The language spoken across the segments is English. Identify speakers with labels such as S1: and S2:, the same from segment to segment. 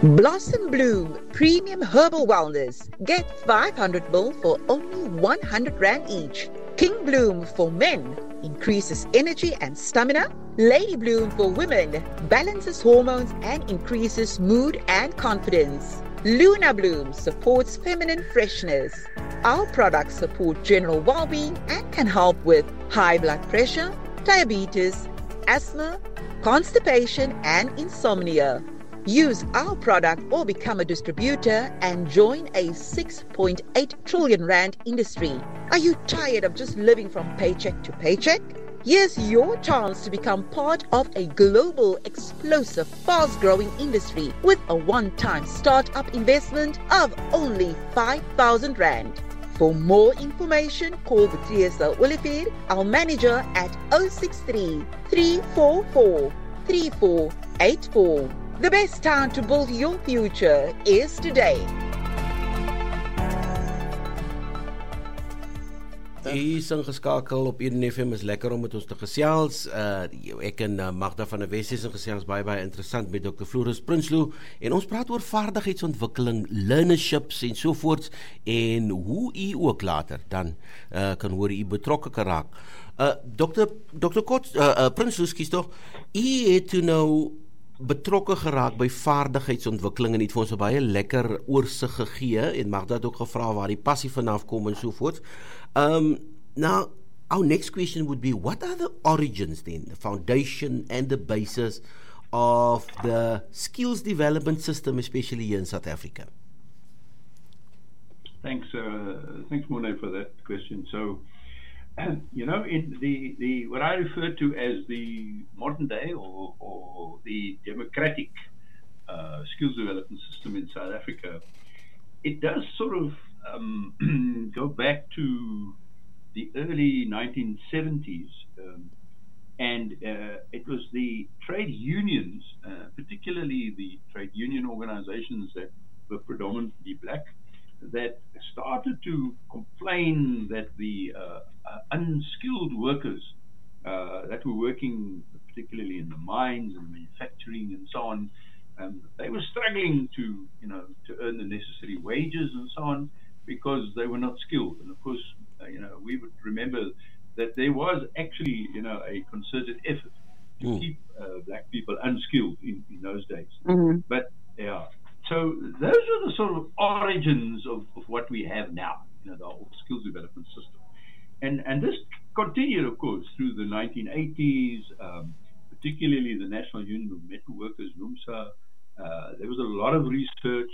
S1: Blossom Bloom Premium Herbal Wellness. Get 500 ml for only 100 Rand each. King Bloom for men increases energy and stamina. Lady Bloom for women balances hormones and increases mood and confidence. Luna Bloom supports feminine freshness. Our products support general well-being and can help with high blood pressure, diabetes, asthma, constipation, and insomnia. Use our product or become a distributor and join a 6.8 trillion rand industry. Are you tired of just living from paycheck to paycheck? Here's your chance to become part of a global, explosive, fast-growing industry with a one-time start-up investment of only 5,000 Rand. For more information, call Beatrice Olivier, our manager at 063 344 3484. The best time to build your future is today.
S2: Hier is ingeskakel op Eden FM, is lekker om met ons te gesels. Ek en Magda van der Wes is gesels baie interessant met Dr. Floris Prinsloo en ons praat oor vaardigheidsontwikkeling, learnerships en sovoorts en hoe u ook later dan kan hoor u betrokke kan raak. Dr. Prinsloo, skies toch, u het toe nou betrokke geraak by vaardigheidsontwikkeling en het vir ons 'n baie lekker oorsig gegee en Magda het ook gevra waar die passie vanaf kom en sovoorts. Now, our next question would be, what are the origins then, the foundation and the basis of the skills development system, especially here in South Africa?
S3: Thanks, Morne, for that question. So, you know, in the what I refer to as the modern day or the democratic skills development system in South Africa, it does sort of go back to the early 1970s, and it was the trade unions, particularly the trade union organizations that were predominantly black, that started to complain that the unskilled workers that were working particularly in the mines and manufacturing and so on, they were struggling to earn the necessary wages and so on because they were not skilled. And of course, we would remember that there was actually a concerted effort to keep black people unskilled in those days.
S1: Mm-hmm.
S3: But yeah, so those are the sort of origins of what we have now, the whole skills development system. And this continued, of course, through the 1980s, particularly the National Union of Metal Workers, NUMSA. There was a lot of research.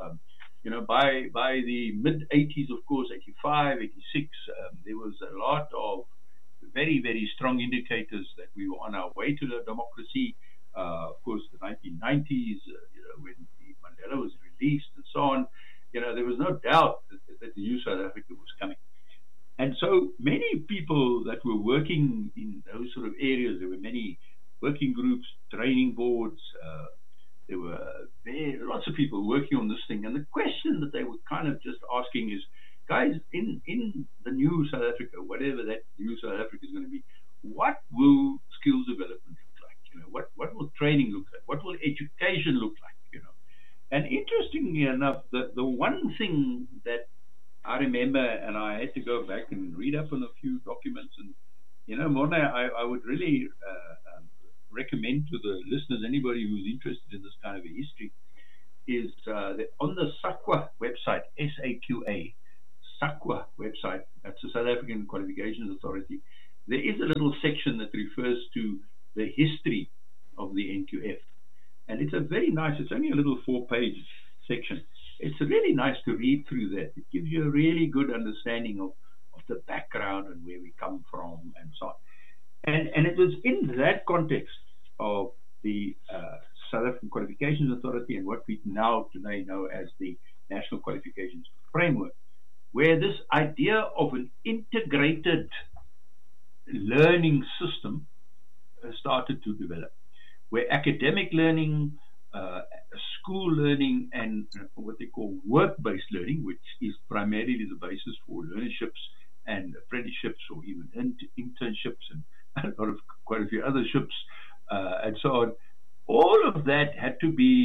S3: By the mid-80s, of course, 85, 86, there was a lot of very, very strong indicators that we were on our way to the democracy. Of course, the 1990s, when Mandela was released and so on, there was no doubt that the new South Africa was coming. And so many people that were working in those sort of areas, there were many working groups, training boards, there were lots of people working on this thing. And the question that they were kind of just asking is, guys, in the new South Africa, whatever that new South Africa is going to be, what will skills development look like? What will training look like? What will education look like? And interestingly enough, the one thing that I remember, and I had to go back and read up on a few documents, and Morne, I would really recommend to the listeners, anybody who's interested in this kind of a history, is on the SAQA website, SAQA, SAQA website, that's the South African Qualifications Authority, there is a little section that refers to the history of the NQF. And it's a very nice, it's only a little 4-page section. It's really nice to read through that. It gives you a really good understanding of the background and where we come from and so on. And it was in that context of the South African Qualifications Authority and what we now today know as the National Qualifications Framework, where this idea of an integrated learning system started to develop, where academic learning, school learning, and what they call work-based learning, which is primarily the basis for learnerships and apprenticeships or even internships and quite a few other ships and so on. All of that had to be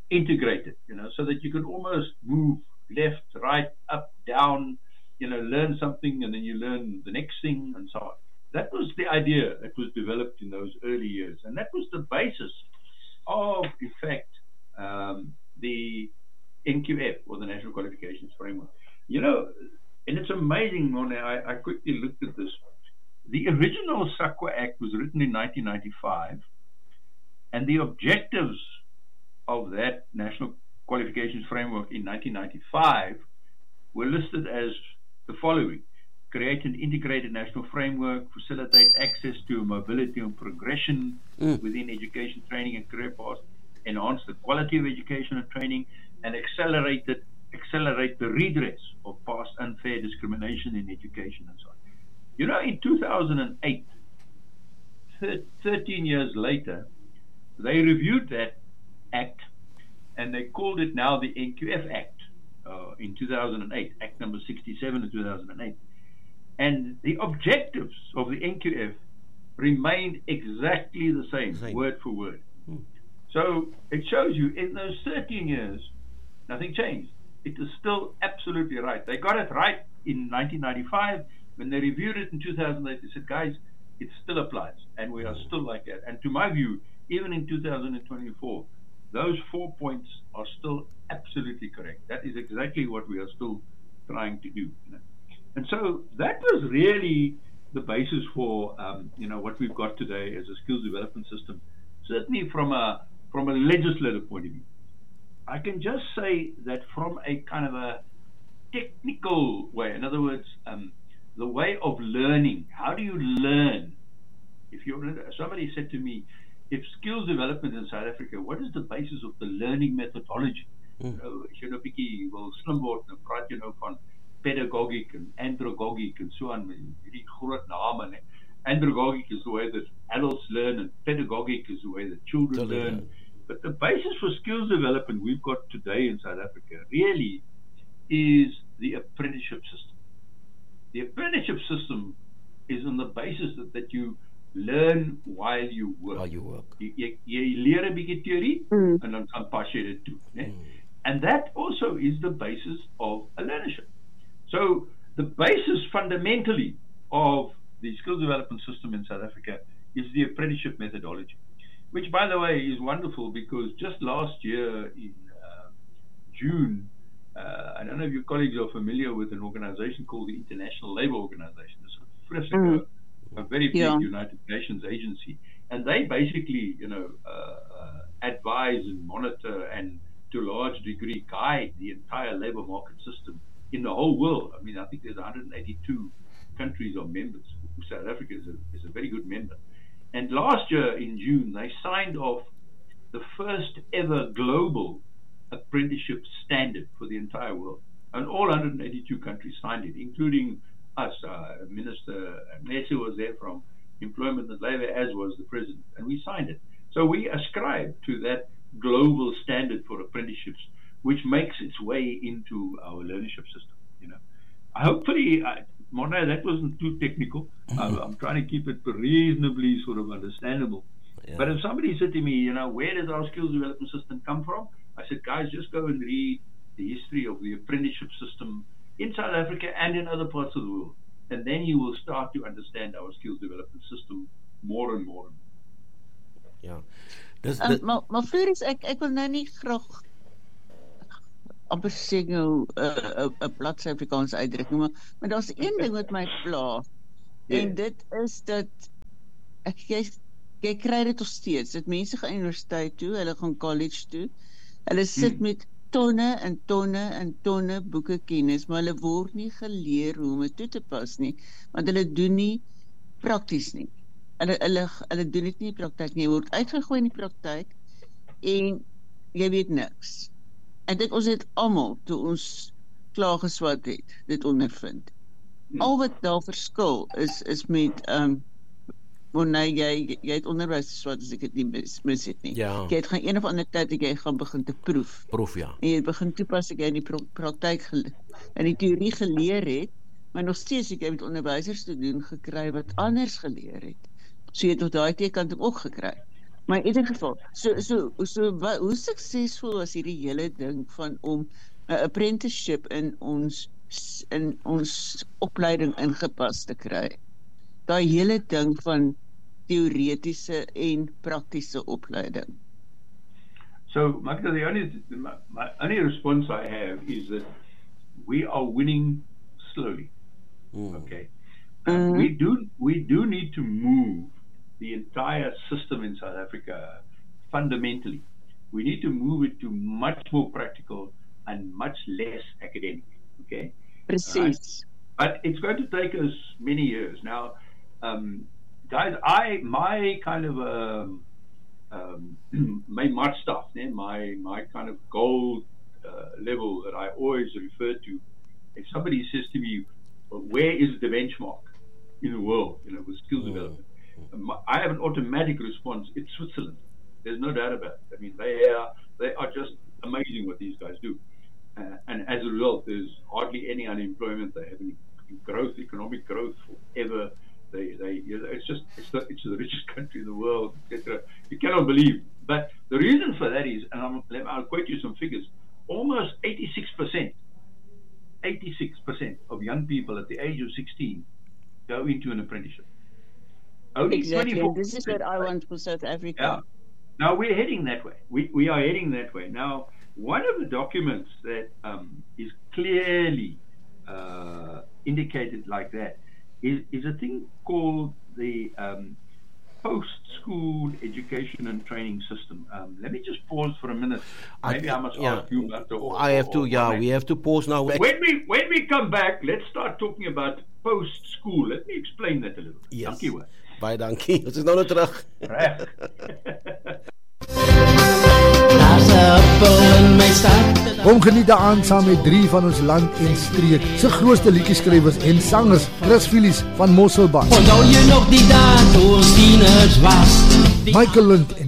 S3: integrated, so that you could almost move left, right, up, down, learn something and then you learn the next thing and so on. That was the idea that was developed in those early years, and that was the basis of, in fact, the NQF, or the National Qualifications Framework. And it's amazing, Mone, I quickly looked at this. The original SAQA Act was written in 1995, and the objectives of that National Qualifications Framework in 1995 were listed as the following: create an integrated national framework, facilitate access to mobility and progression within education, training, and career paths, enhance the quality of education and training, and accelerate the redress of past unfair discrimination in education and so on. In 2008, 13 years later, they reviewed that act, and they called it now the NQF Act in 2008, Act number 67 in 2008. And the objectives of the NQF remained exactly the same, word for word. So it shows you, in those 13 years, nothing changed. It is still absolutely right. They got it right in 1995. When they reviewed it in 2008, they said, guys, it still applies, and we are still like that. And to my view, even in 2024, those 4 points are still absolutely correct. That is exactly what we are still trying to do. And so that was really the basis for what we've got today as a skills development system. Certainly from a legislative point of view, I can just say that from a kind of a technical way, in other words, the way of learning. How do you learn? Somebody said to me, if skills development in South Africa, what is the basis of the learning methodology? As jy nou bietjie wil slim word, dan praat jy nou van pedagogic and andragogic and so on, hierdie groot name. Andragogic is the way that adults learn, and pedagogic is the way that children learn. But the basis for skills development we've got today in South Africa really is the apprenticeship system. The apprenticeship system is on the basis that you learn while you work. Jy leer 'n bietjie theorie en dan gaan pas jy dit toe. And that also is the basis of a learnership. So the basis fundamentally of the skills development system in South Africa is the apprenticeship methodology, which, by the way, is wonderful because just last year in June, I don't know if your colleagues are familiar with an organization called the International Labour Organization. It's a very big United Nations agency, and they basically, advise and monitor and to a large degree guide the entire labour market system in the whole world. I mean, I think there's 182 countries are members. South Africa is a very good member. And last year in June, they signed off the first ever global apprenticeship standard for the entire world. And all 182 countries signed it, including us. Minister Messi was there from Employment and Labour, as was the President, and we signed it. So we ascribe to that global standard for apprenticeships, which makes its way into our learnership system. Hopefully, Mona, that wasn't too technical. I'm trying to keep it reasonably sort of understandable. But if somebody said to me, where does our skills development system come from? I said, guys, just go and read the history of the apprenticeship system in South Africa and in other parts of the world. And then you will start to understand our skills development system more and more.
S2: Ja.
S4: Maar Floris, ek wil nou nie graag amper sê nou 'n plat Suid-Afrikaanse uitdrukking, maar daar's een ding wat my pla. En dit is dat jy kry dit nog steeds. Dat mense gaan universiteit toe, hulle gaan college toe. Hulle sit met tonne en tonne en tonne boeke kennis, maar hulle word nie geleer hoe om dit toe te pas nie, want hulle doen nie prakties nie. Hulle doen dit nie in praktyk nie. Jy word uitgegooi in die praktyk en jy weet niks. Ek dink ons het almal, toe ons klaar geswat het, dit ondervind. Al wat daar verskil is met wanneer jy het onderwys geswat, as ek dit nie mis het nie.
S2: Ja.
S4: Jy het gaan een of ander tyd dat jy gaan begin te proef.
S2: Ja.
S4: En jy begin toepas ek jy in die praktyk in die teorie geleer het, maar nog steeds ek jy met onderwysers te doen gekry wat anders geleer het. So jy het op daai kant ook gekry. Maar in ieder geval, hoe suksesvol was hierdie hele ding van om 'n apprenticeship in ons opleiding ingepas te kry? Daai hele ding van teoretiese en praktiese opleiding.
S3: So, Magda, my only response I have is that we are winning slowly. Okay, we do need to move the entire system in South Africa fundamentally. We need to move it to much more practical and much less academic. Okay,
S4: Presies.
S3: But it's going to take us many years now, guys. My kind of my March stuff, my kind of goal level that I always refer to. If somebody says to me, well, where is the benchmark in the world, with skills development? I have an automatic response. It's Switzerland. There's no doubt about it. I mean, they are just amazing what these guys do. And as a result, there's hardly any unemployment. They have growth, economic growth forever. It's the richest country in the world, etc. You cannot believe. But the reason for that is, and I'll quote you some figures, almost 86% of young people at the age of 16 go into an apprenticeship. Only
S4: Exactly.
S3: 24%.
S4: This is what I want for South Africa.
S3: Yeah. Now we're heading that way. We are heading that way. Now, one of the documents that is clearly indicated like that is a thing called the post-school education and training system. Let me just pause for a minute. Maybe I must ask you about the.
S2: I have to. We have to pause now.
S3: When we come back, let's start talking about post-school. Let me explain that a little.
S2: Yes.
S3: Dankie hoor.
S2: Baie dankie. Ons is nou net terug.
S3: Reg.
S5: Kom geniet aan saam met 3 van ons land en streek se grootste liedjieskrywers en sangers, Chris Phillips van Mosselbaai.
S6: Onthou jy nog die dae toe ons tieners was?
S5: Michael Lund en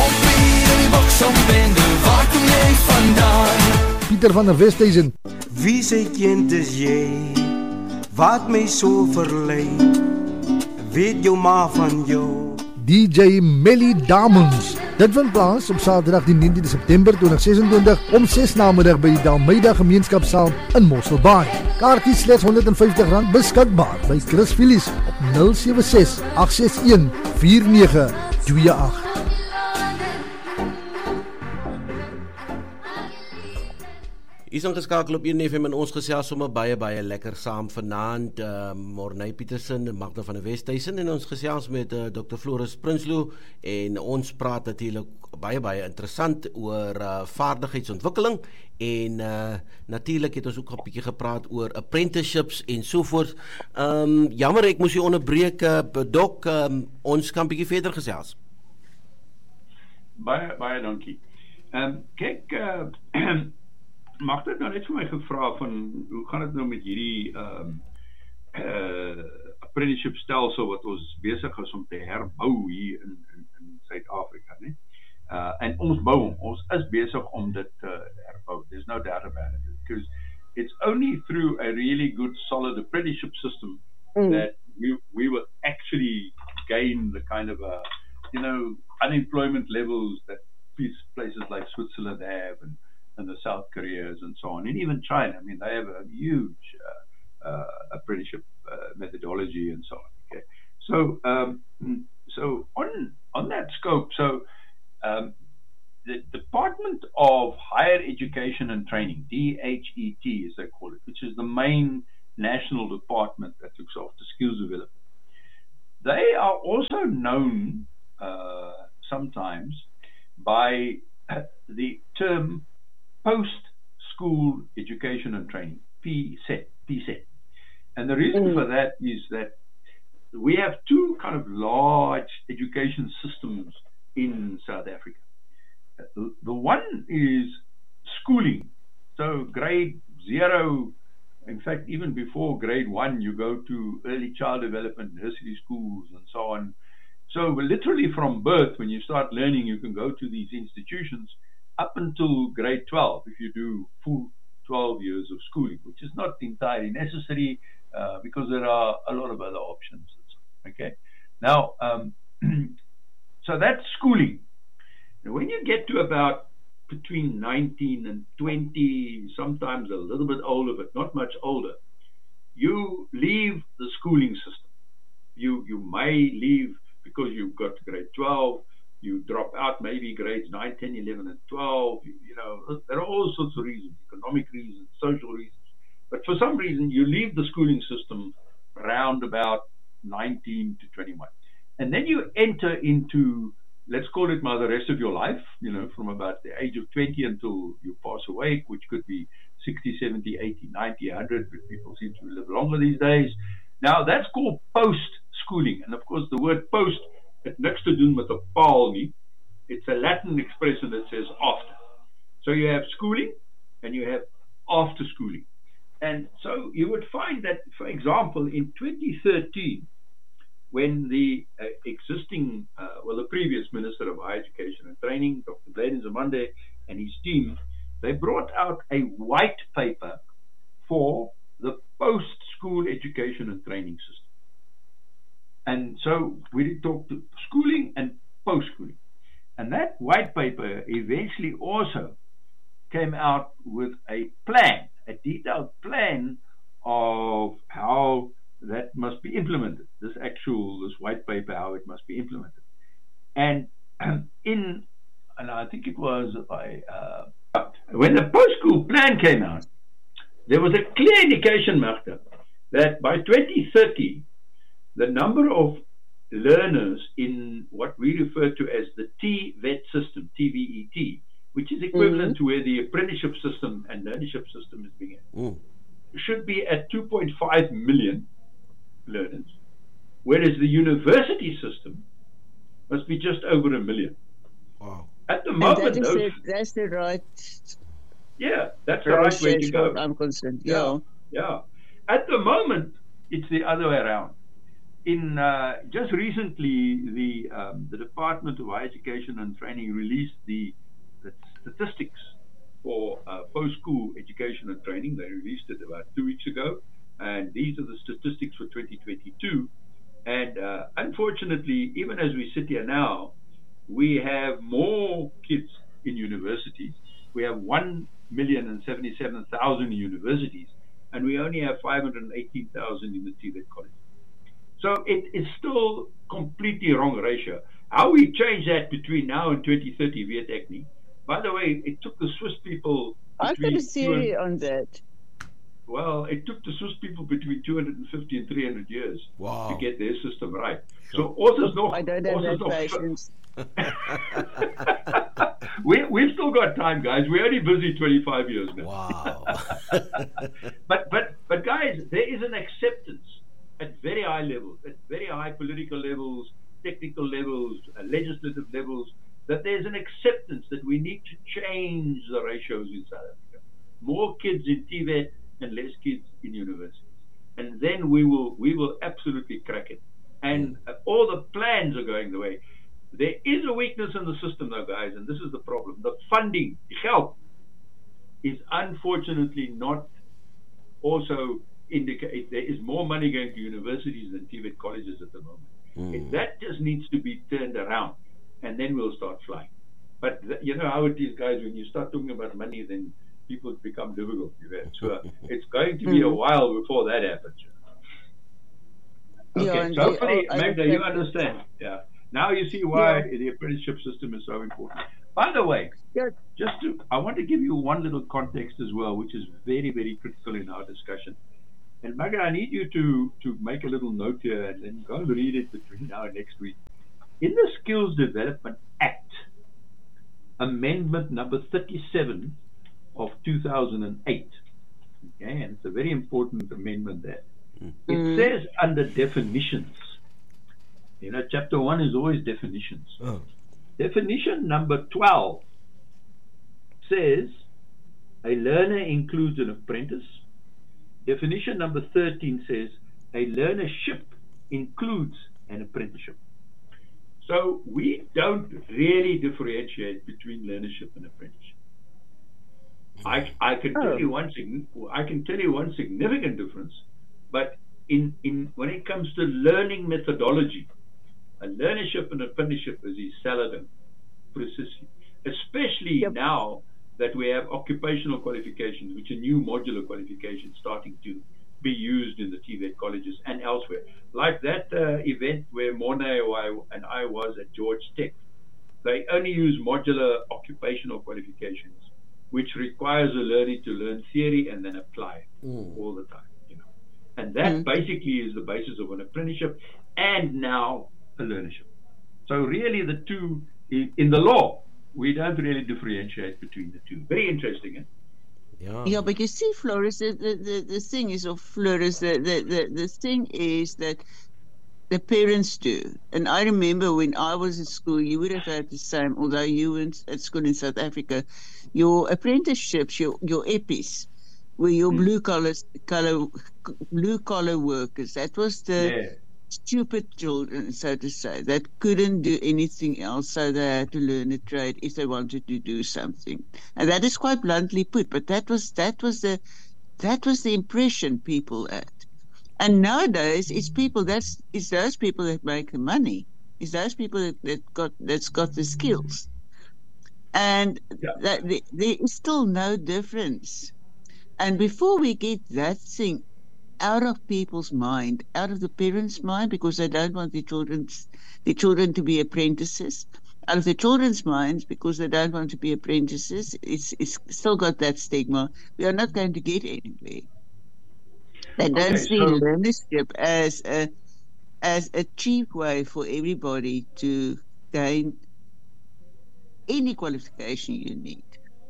S5: Pieter van der Westhuizen.
S7: Wie se kind is jy? Wat my so verlei? Weet jou maar van jou.
S5: DJ Melly Diamonds. Dit vind plaas op Saterdag die 19de September 2026 om 6 namiddag by die Dalmeida Gemeenskapsaal in Mosselbaai. Kaartjies slegs R150 beskikbaar by Chris Phillips op 076 861 4928.
S2: Is ingeskakel op 1FM en ons gesels sommer baie lekker saam vanaand. Morney Petersen, Magda van der Westhuizen en ons gesels met Dr. Floris Prinsloo en ons praat natuurlik baie interessant oor vaardigheidsontwikkeling en natuurlik het ons ook 'n bietjie gepraat oor apprenticeships en so voort. Jammer ek moes u onderbreek, Dok, ons kan bietjie verder gesels.
S3: Baie dankie. Kyk, mag dit nou net vir my gevra van hoe gaan dit nou met hierdie apprenticeship stelsel wat ons besig is om te herbou hier in Suid-Afrika, né? En ons bou hom. Ons is besig om dit te herbou. There's no doubt about it, because it's only through a really good solid apprenticeship system that we will actually gain the kind of unemployment levels that places like Switzerland have and the South Koreas and so on, and even China. I mean, they have a huge apprenticeship methodology and so on. Okay, so on that scope, the Department of Higher Education and Training, DHET as they call it, which is the main national department that looks after skills development, they are also known sometimes by the term post-school education and training, PSET. And the reason for that is that we have two kind of large education systems in South Africa. The one is schooling. So grade 0, in fact, even before grade 1, you go to early child development, nursery schools, and so on. So literally from birth, when you start learning, you can go to these institutions up until grade 12 if you do full 12 years of schooling, which is not entirely necessary because there are a lot of other options. Okay. Now, So that's schooling. And when you get to about between 19 and 20, sometimes a little bit older, but not much older, you leave the schooling system. You may leave because you've got grade 12, you drop out maybe grades 9, 10, 11, and 12. You know, there are all sorts of reasons, economic reasons, social reasons. But for some reason, you leave the schooling system around about 19 to 21. And then you enter into, let's call it the rest of your life, you know, from about the age of 20 until you pass away, which could be 60, 70, 80, 90, 100, but people seem to live longer these days. Now, that's called post-schooling. And of course, the word post, it next to do with a paal nie. It's a Latin expression that says after. So you have schooling and you have after schooling. And so you would find that, for example, in 2013, when the existing, the previous Minister of Higher Education and Training, Dr. Blaine Nzimande, and his team, they brought out a white paper for the post-school education and training system. And so we did talk to schooling and post-schooling. And that white paper eventually also came out with a plan, a detailed plan of how that must be implemented, this white paper, how it must be implemented. And and I think it was when the post-school plan came out, there was a clear indication, Magda, that by 2030, the number of learners in what we refer to as the TVET system, TVET, which is equivalent to where the apprenticeship system and learnership system is being, should be at 2.5 million learners, whereas the university system must be just over 1 million.
S2: Wow.
S3: At the moment,
S4: that's the right.
S3: Yeah, that's the right way to go.
S4: I'm concerned. Yeah.
S3: At the moment, it's the other way around. In just recently, the Department of Higher Education and Training released the statistics for post-school education and training. They released it about 2 weeks ago, and these are the statistics for 2022. And unfortunately, even as we sit here now, we have more kids in universities. We have 1,077,000 universities, and we only have 518,000 in the TVET colleges. So it is still completely wrong ratio. How we change that between now and 2030, Vietechni. By the way, it took the Swiss people.
S4: I've got a theory on that.
S3: Well, it took the Swiss people between 250 and 300 years to get their system right. Sure. So
S4: I don't have that patience.
S3: We've still got time, guys. We're only busy 25 years now.
S2: Wow.
S3: but guys, there is an acceptance at very high levels, at very high political levels, technical levels, legislative levels, that there's an acceptance that we need to change the ratios in South Africa. More kids in TVET and less kids in universities. And then we will absolutely crack it. And all the plans are going the way. There is a weakness in the system though, guys, and this is the problem. The funding, the help, is unfortunately not also indicate there is more money going to universities than TVET colleges at the moment. That just needs to be turned around, and then we'll start flying. But you know how it is, guys, when you start talking about money, then people become difficult. So it's going to be a while before that happens. Okay, so hopefully, Magda, you understand. Yeah. Now you see why the apprenticeship system is so important. By the way, I want to give you one little context as well, which is very, very critical in our discussion. And Magda, I need you to make a little note here and then go and read it between now and next week. In the Skills Development Act, Amendment number 37 of 2008, okay, and it's a very important amendment there. It says under definitions, you know, chapter 1 is always definitions. Definition number 12 says a learner includes an apprentice. Definition number 13 says a learnership includes an apprenticeship. So we don't really differentiate between learnership and apprenticeship. I can tell you one significant difference, but in when it comes to learning methodology, a learnership and apprenticeship is Saladin, precisely. Especially now that we have occupational qualifications, which are new modular qualifications starting to be used in the TVET colleges and elsewhere. Like that event where Mornay and I was at George Tech. They only use modular occupational qualifications, which requires a learner to learn theory and then apply all the time. And that basically is the basis of an apprenticeship and now a learnership. So really the two, in the law, we don't really differentiate between the two. Very interesting, eh?
S4: Yeah, but you see, Floris, the thing is, of Floris, the thing is that the parents do. And I remember when I was in school, you would have had the same, although you weren't at school in South Africa, your apprenticeships, your EPIs, were your blue collar workers. That was the stupid children, so to say, that couldn't do anything else, so they had to learn a trade if they wanted to do something. And that is quite bluntly put, but that was the impression people had. And nowadays, it's those people that make the money. It's those people that's got the skills. And there is still no difference. And before we get that thing out of people's mind, out of the parents' mind, because they don't want their children to be apprentices, out of the children's minds because they don't want to be apprentices, it's still got that stigma. We are not going to get anywhere. They don't see learnership as a cheap way for everybody to gain any qualification you need.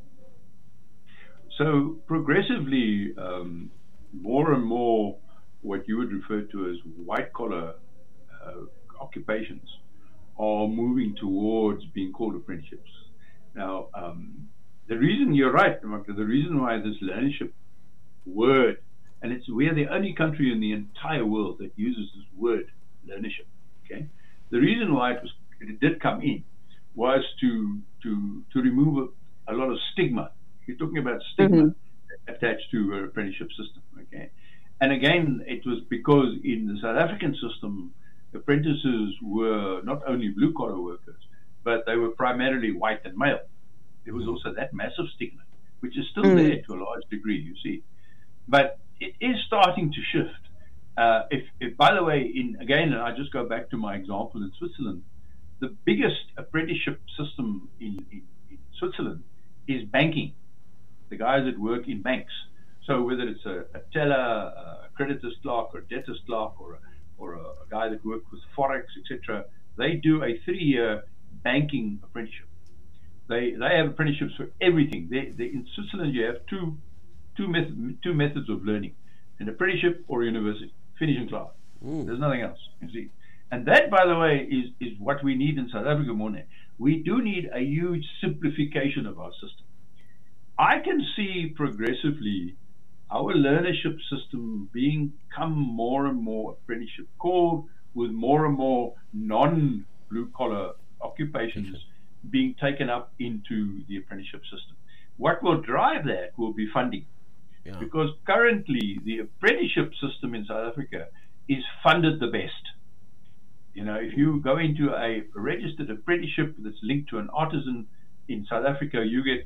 S3: So progressively, more and more what you would refer to as white-collar occupations are moving towards being called apprenticeships. Now, the reason, you're right, Magda, the reason why this learnership word, and we're the only country in the entire world that uses this word, learnership, okay? The reason why it did come in was to remove a lot of stigma. You're talking about stigma attached to an apprenticeship system, okay? And again, it was because in the South African system, apprentices were not only blue-collar workers, but they were primarily white and male. There was also that massive stigma, which is still there to a large degree, you see. But it is starting to shift. If by the way, again, and I just go back to my example in Switzerland, the biggest apprenticeship system in Switzerland is banking. The guys that work in banks. So whether it's a teller, a creditor's clerk, or a debtor's clerk, or a guy that works with Forex, etc., they do a 3-year banking apprenticeship. They have apprenticeships for everything. In Switzerland, you have two methods of learning: an apprenticeship or university, finishing class. There's nothing else, you see. And that, by the way, is what we need in South Africa, Morne. We do need a huge simplification of our system. I can see progressively our learnership system become more and more apprenticeship core, with more and more non-blue-collar occupations being taken up into the apprenticeship system. What will drive that will be funding. Because currently the apprenticeship system in South Africa is funded the best. You know, if you go into a registered apprenticeship that's linked to an artisan in South Africa, you get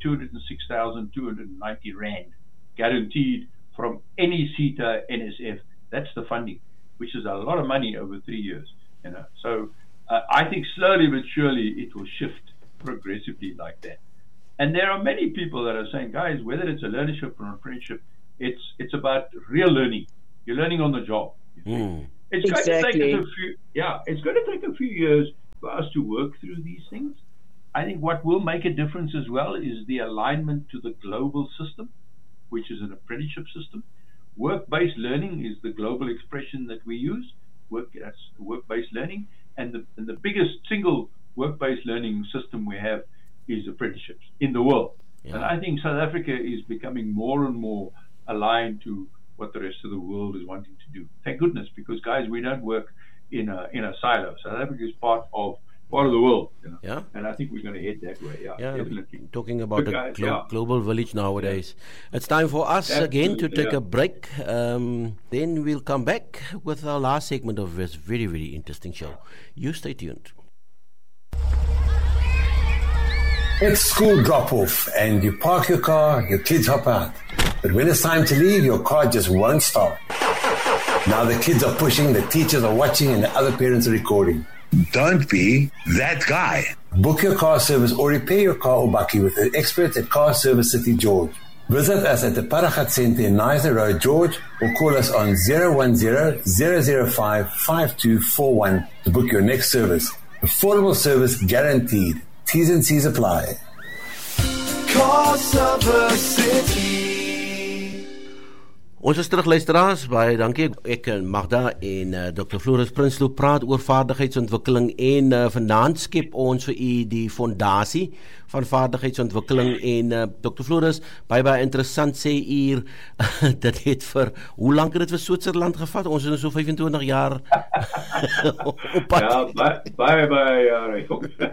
S3: 206,290 Rand guaranteed from any CETA NSF. That's the funding, which is a lot of money over 3 years. You know, so I think slowly but surely it will shift progressively like that. And there are many people that are saying, guys, whether it's a learnership or an apprenticeship, it's about real learning. You're learning on the job. It's going to take us it's going to take a few years for us to work through these things. I think what will make a difference as well is the alignment to the global system, which is an apprenticeship system. Work-based learning is the global expression that we use. That's work-based learning, and the biggest single work-based learning system we have is apprenticeships in the world. And I think South Africa is becoming more and more aligned to what the rest of the world is wanting to do. Thank goodness, because guys, we don't work in a silo. South Africa is part of part of the world.
S2: Yeah.
S3: And I think we're going to head that way. Yeah, definitely.
S2: Talking about
S3: Good
S2: a
S3: guys, yeah.
S2: global village nowadays. It's time for us again to take a break. Then we'll come back with our last segment of this very, very interesting show. You stay tuned.
S8: It's school drop-off and you park your car, your kids hop out. But when it's time to leave, your car just won't start. Now the kids are pushing, the teachers are watching, and the other parents are recording.
S9: Don't be that guy.
S8: Book your car service or repair your car or bakkie with the experts at Car Service City George. Visit us at the Paragat Centre in Nizer Road, George, or call us on 010-005-5241 to book your next service. Affordable service guaranteed. T's and C's apply.
S7: Car Service City.
S2: Ons is terug luisteraars, baie dankie. Ek en Magda en Dr. Floris Prinsloo praat oor vaardigheidsontwikkeling en vanaand skep ons vir u die fondasie van vaardigheidsontwikkeling en Dr. Floris, baie interessant sê hier, dit het vir, hoe lank het dit vir Switserland gevat? Ons is so 25 jaar op pad.
S3: Ja, baie jare.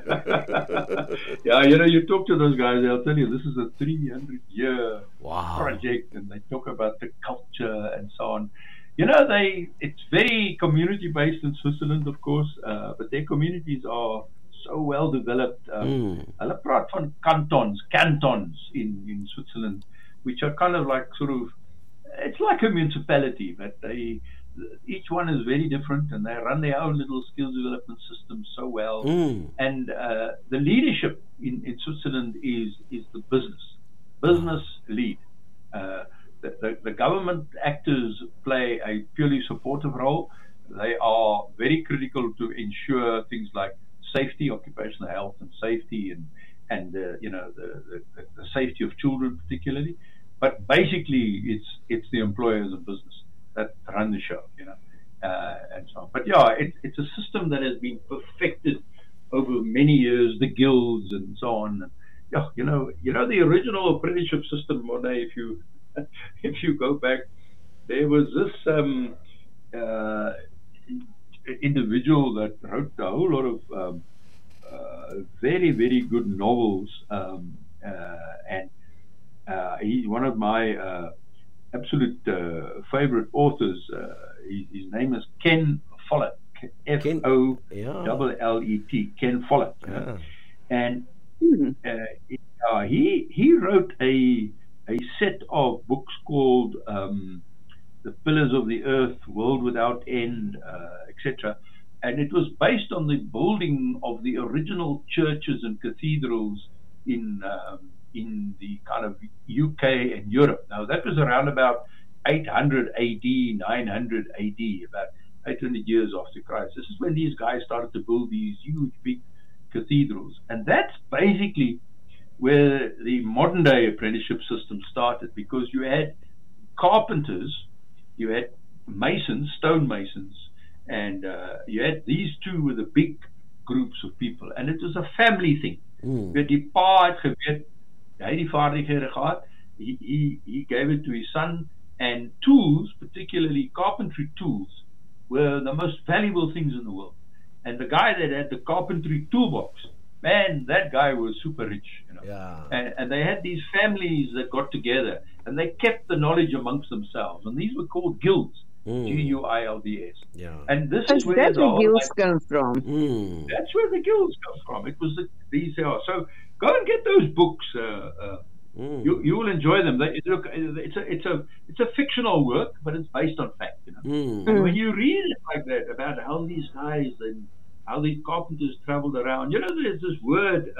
S3: Yeah, you talk to those guys, they'll tell you this is a 300-year project, and they talk about the culture and so on. It's very community-based in Switzerland, of course, but their communities are so well developed. Hulle praat van cantons in Switzerland, which are kind of like it's like a municipality, but each one is very different, and they run their own little skills development system so well. And the leadership in Switzerland is the business lead. The government actors play a purely supportive role. They are very critical to ensure things like safety, occupational health and safety, and the safety of children particularly. But basically, it's the employers and business that run the show, and so on. But yeah, it's a system that has been perfected over many years, the guilds and so on. And, the original apprenticeship system, Monet, if you go back, there was this individual that wrote a whole lot of very, very good novels, and he's one of my absolute favorite authors. His name is Ken Follett, F-O-L-L-E-T, Ken Follett. And he wrote a set of books called The Pillars of the Earth, World Without End, etc. And it was based on the building of the original churches and cathedrals in the kind of UK and Europe. Now, that was around about 800 AD, 900 AD, about 800 years after Christ. This is when these guys started to build these huge, big cathedrals. And that's basically where the modern day apprenticeship system started, because you had carpenters, you had masons, stonemasons, and you had these two were the big groups of people, and it was a family thing. Die pa het geweet, hy die vaardighede gehad, he gave it to his son, and tools, particularly carpentry tools, were the most valuable things in the world. And the guy that had the carpentry toolbox, man, that guy was super rich,
S2: Yeah.
S3: And they had these families that got together, and they kept the knowledge amongst themselves, and these were called guilds, G-U-I-L-D-S.
S2: Yeah.
S3: And this
S4: Is
S3: is where
S4: that
S3: the
S4: the
S3: whole
S4: guilds come from?
S3: That's where the guilds come from. It was these are. So go and get those books. You will enjoy them. It's a fictional work, but it's based on fact. And when you read it like that about how these guys and how these carpenters traveled around, there's this word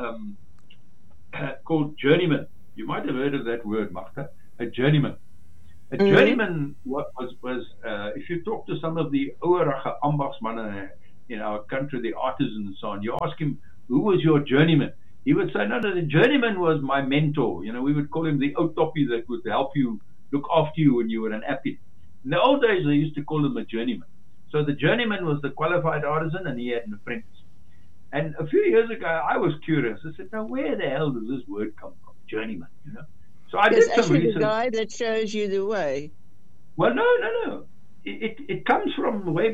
S3: called journeyman. You might have heard of that word, Magda. A journeyman. A journeyman was if you talk to some of the ouerige ambachtsmannen in our country, the artisans and so on, you ask him, who was your journeyman? He would say, no, the journeyman was my mentor. We would call him the Otopi that would help you, look after you when you were an appy. In the old days, they used to call him a journeyman. So the journeyman was the qualified artisan, and he had an apprentice. And a few years ago, I was curious. I said, now, where the hell does this word come from? Journeyman, So I did some research.
S4: The guy that shows you the way.
S3: Well, no. It comes from way